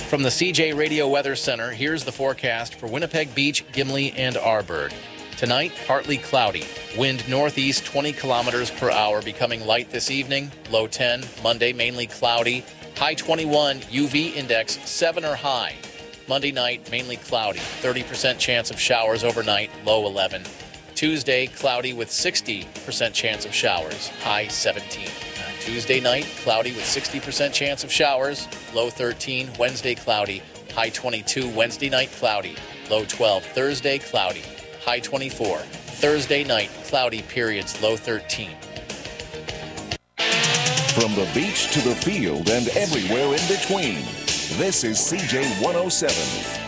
From the CJ Radio Weather Center, here's the forecast for Winnipeg Beach, Gimli, and Arborg. Tonight, partly cloudy. Wind northeast 20 kilometers per hour, becoming light this evening. Low 10. Monday, mainly cloudy. High 21. UV index 7 or high. Monday night, mainly cloudy. 30% chance of showers overnight. Low 11. Tuesday, cloudy with 60% chance of showers. High 17. Tuesday night, cloudy with 60% chance of showers. Low 13. Wednesday, cloudy. High 22. Wednesday night, cloudy. Low 12. Thursday, cloudy. High 24. Thursday night, cloudy periods, low 13. From the beach to the field and everywhere in between, this is CJ 107.